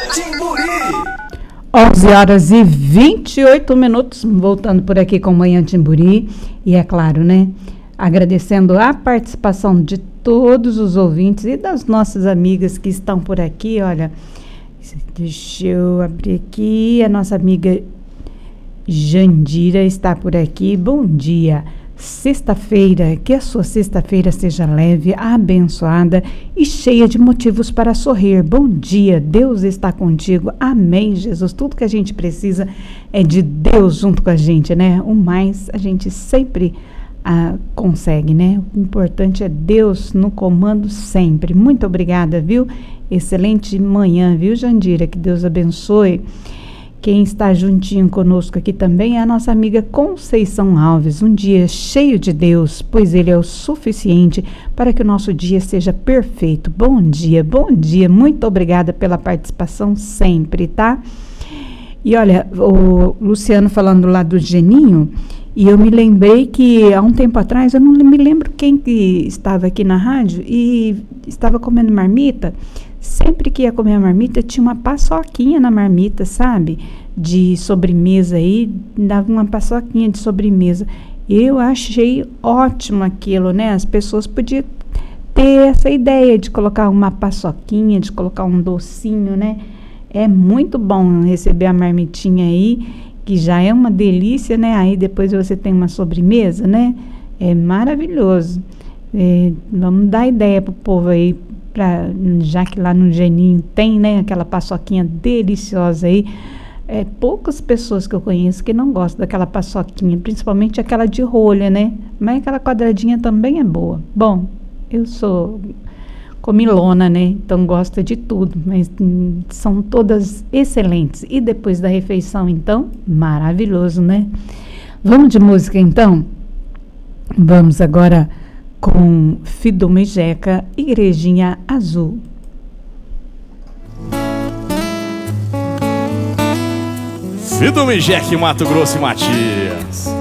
Timburi. 11h28, voltando por aqui com Manhã Timburi. E é claro, né? Agradecendo a participação de todos os ouvintes e das nossas amigas que estão por aqui. Olha, deixa eu abrir aqui. A nossa amiga Jandira está por aqui. Bom dia. Sexta-feira, que a sua sexta-feira seja leve, abençoada e cheia de motivos para sorrir. Bom dia, Deus está contigo. Amém, Jesus. Tudo que a gente precisa é de Deus junto com a gente, né? O mais a gente sempre consegue, né? O importante é Deus no comando sempre. Muito obrigada, viu? Excelente manhã, viu, Jandira? Que Deus abençoe. Quem está juntinho conosco aqui também é a nossa amiga Conceição Alves. Um dia cheio de Deus, pois Ele é o suficiente para que o nosso dia seja perfeito. Bom dia, bom dia. Muito obrigada pela participação sempre, tá? E olha, o Luciano falando lá do Geninho, e eu me lembrei que há um tempo atrás, eu não me lembro quem que estava aqui na rádio e estava comendo marmita. Sempre que ia comer a marmita, tinha uma paçoquinha na marmita, sabe? De sobremesa aí, dava uma paçoquinha de sobremesa. Eu achei ótimo aquilo, né? As pessoas podiam ter essa ideia de colocar uma paçoquinha, de colocar um docinho, né? É muito bom receber a marmitinha aí, que já é uma delícia, né? Aí depois você tem uma sobremesa, né? É maravilhoso. Vamos dar ideia pro povo aí, já que lá no Geninho tem, né, aquela paçoquinha deliciosa aí. Poucas pessoas que eu conheço que não gostam daquela paçoquinha, principalmente aquela de rolha, né? Mas aquela quadradinha também é boa. Bom, eu sou comilona, né? Então gosto de tudo, mas são todas excelentes. E depois da refeição, então, maravilhoso, né? Vamos de música, então? Vamos agora com Fiduma e Jeca, Igrejinha Azul. Fiduma e Jeca, Mato Grosso e Matias.